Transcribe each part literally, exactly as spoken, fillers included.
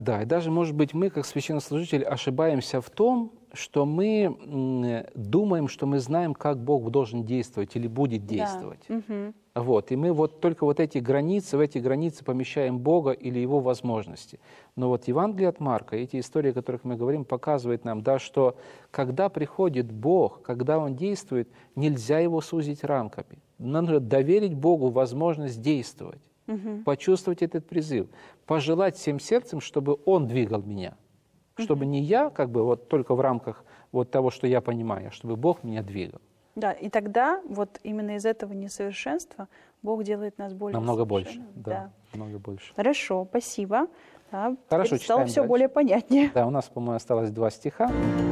Да, и даже, может быть, мы, как священнослужители, ошибаемся в том, что мы м, думаем, что мы знаем, как Бог должен действовать или будет действовать. Да. Мгм. Вот, и мы вот только вот эти границы, в эти границы помещаем Бога или Его возможности. Но вот Евангелие от Марка, эти истории, о которых мы говорим, показывают нам, да, что когда приходит Бог, когда Он действует, нельзя Его сузить рамками. Надо доверить Богу возможность действовать, Мгм. почувствовать этот призыв, пожелать всем сердцем, чтобы Он двигал меня, чтобы не я, как бы, вот только в рамках вот того, что я понимаю, а чтобы Бог меня двигал. Да, и тогда вот именно из этого несовершенства Бог делает нас более Намного больше, совершенными. да, намного больше. Хорошо, спасибо. Да, Хорошо, теперь стало читаем все дальше. более понятнее. Да, у нас, по-моему, осталось два стиха.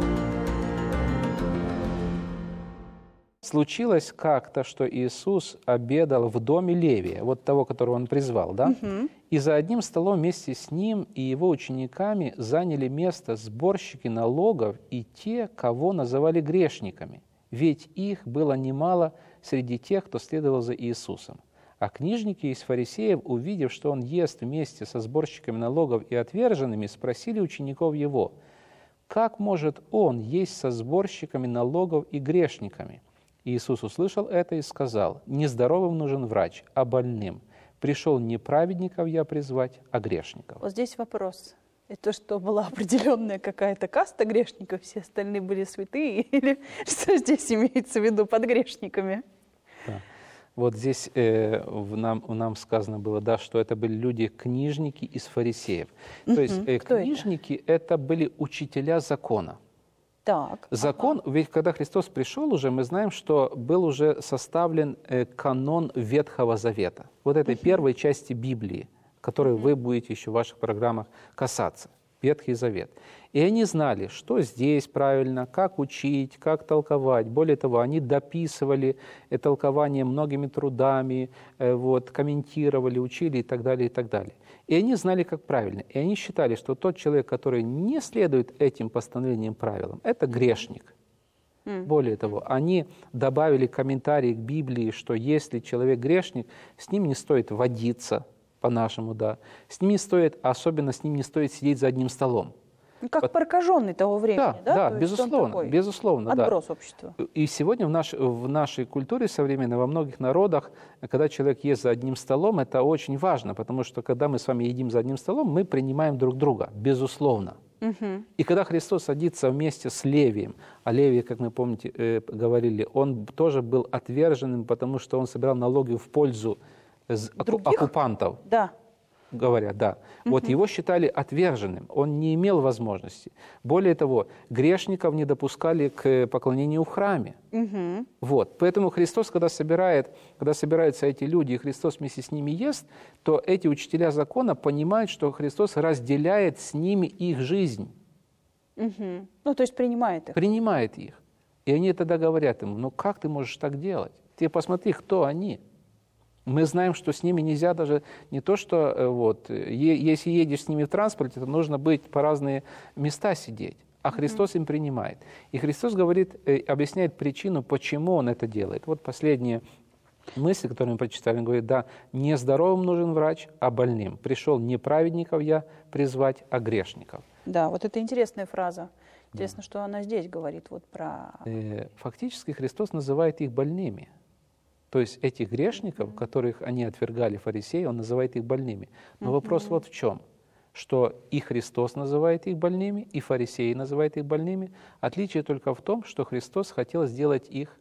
Случилось как-то, что Иисус обедал в доме Левия, вот того, которого Он призвал, да? Мгм. И за одним столом вместе с Ним и Его учениками заняли место сборщики налогов и те, кого называли грешниками, ведь их было немало среди тех, кто следовал за Иисусом. А книжники из фарисеев, увидев, что Он ест вместе со сборщиками налогов и отверженными, спросили учеников Его: «Как может Он есть со сборщиками налогов и грешниками?» Иисус услышал это и сказал: «Нездоровым нужен врач, а больным. Пришел не праведников я призвать, а грешников». Вот здесь вопрос. Это что, была определенная какая-то каста грешников, все остальные были святые? Или что здесь имеется в виду под грешниками? Да. Вот здесь э, в нам, у нам сказано было, да, что это были люди-книжники из фарисеев. То есть э, Кто это? книжники это были учителя закона. Так. Закон, ведь когда Христос пришел уже, мы знаем, что был уже составлен э, канон Ветхого Завета. Вот этой первой части Библии, которой вы будете еще в ваших программах касаться. Ветхий Завет. И они знали, что здесь правильно, как учить, как толковать. Более того, они дописывали это толкование многими трудами, э, вот, комментировали, учили и так далее, и так далее. И они знали, как правильно. И они считали, что тот человек, который не следует этим постановлениям, правилам, это грешник. Более того, они добавили комментарий к Библии, что если человек грешник, с ним не стоит водиться, по-нашему, да. С ним не стоит, особенно с ним не стоит сидеть за одним столом. Ну, как прокаженный того времени, Да, да? да, То есть он безусловно, такой безусловно, да. отброс общества. И сегодня в, наш, в нашей культуре современной, во многих народах, когда человек ест за одним столом, это очень важно, потому что когда мы с вами едим за одним столом, мы принимаем друг друга, безусловно. Мгм. И когда Христос садится вместе с Левием, а Левий, как мы помните, э, говорили, он тоже был отверженным, потому что он собирал налоги в пользу з- оку- Других? оккупантов. Да. Говорят, да. Вот его считали отверженным, он не имел возможности. Более того, грешников не допускали к поклонению в храме. Мгм. Вот. Поэтому Христос, когда, собирает, когда собираются эти люди, и Христос вместе с ними ест, то эти учителя закона понимают, что Христос разделяет с ними их жизнь, Мгм. Ну, то есть принимает их. принимает их. И они тогда говорят ему: ну как ты можешь так делать? Ты посмотри, кто они. Мы знаем, что с ними нельзя даже не то, что э, вот, е- если едешь с ними в транспорте, то нужно быть по разные места сидеть. А Христос им принимает. И Христос говорит, э, объясняет причину, почему Он это делает. Вот последняя мысль, которую мы прочитали. Он говорит: да, не здоровым нужен врач, а больным. Пришел не праведников я призвать, а грешников. Да, вот это интересная фраза. Интересно, что она здесь говорит вот про... Э, Фактически Христос называет их больными. То есть этих грешников, которых они отвергали, фарисеи, Он называет их больными. Но вопрос вот в чем, что и Христос называет их больными, и фарисеи называют их больными. Отличие только в том, что Христос хотел сделать их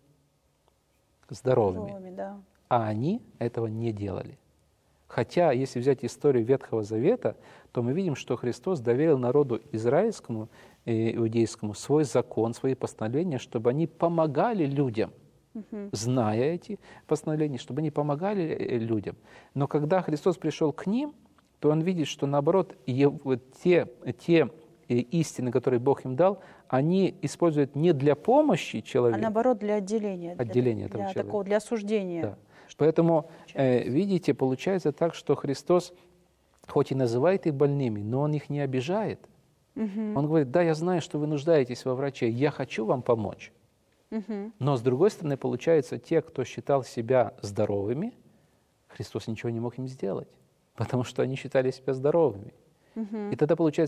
здоровыми, Здоровыми, да. а они этого не делали. Хотя, если взять историю Ветхого Завета, то мы видим, что Христос доверил народу израильскому, э, иудейскому, свой закон, свои постановления, чтобы они помогали людям, зная эти постановления, чтобы они помогали э, людям. Но когда Христос пришел к ним, то Он видит, что наоборот, его, те, те э, истины, которые Бог им дал, они используют не для помощи человеку, А наоборот, для отделения. для- Отделения для, этого человека. такого, для осуждения. Да. Поэтому, э, видите, получается так, что Христос, хоть и называет их больными, но Он их не обижает. Он говорит: да, я знаю, что вы нуждаетесь во враче, я хочу вам помочь. Мгм. Но, с другой стороны, получается, те, кто считал себя здоровыми, Христос ничего не мог им сделать, потому что они считали себя здоровыми. И тогда получается,